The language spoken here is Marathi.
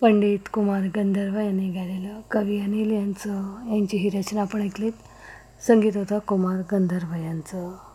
पंडित कुमार गंधर्व यांनी गायलेलं कवी अनिल यांची ही रचना आपण ऐकलीत. संगीत होतं कुमार गंधर्व यांचं.